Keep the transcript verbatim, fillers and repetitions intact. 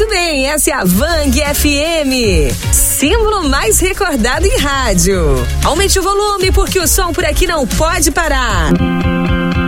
bem, essa é a Vang F M, símbolo mais recordado em rádio. Aumente o volume porque o som por aqui não pode parar.